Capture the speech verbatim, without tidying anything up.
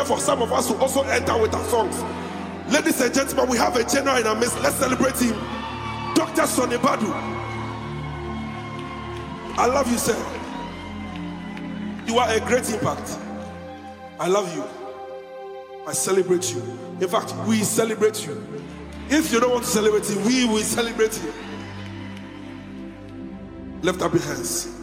prepare for some of us to also enter with our songs. Ladies and gentlemen, we have a general in our midst. Let's celebrate him. Doctor Sonny Badu. I love you, sir. You are a great impact. I love you. I celebrate you. In fact, we celebrate you. If you don't want to celebrate him, we will celebrate him. Lift up your hands.